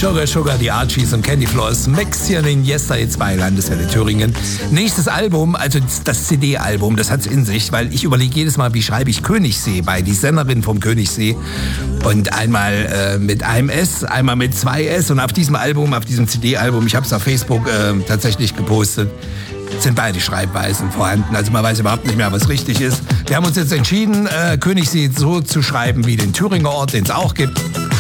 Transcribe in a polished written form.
Sugar Sugar, die Archies und Candy Floss, Mäxchen in Yesterday 2, Landeswelle Thüringen. Nächstes Album, also das CD-Album, das hat's in sich, weil ich überlege jedes Mal, wie schreibe ich Königssee bei, die Sängerin vom Königssee. Und einmal mit einem S, einmal mit 2 S. Und auf diesem Album, auf diesem CD-Album, ich habe es auf Facebook tatsächlich gepostet, sind beide Schreibweisen vorhanden. Also man weiß überhaupt nicht mehr, was richtig ist. Wir haben uns jetzt entschieden, Königssee so zu schreiben wie den Thüringer Ort, den es auch gibt.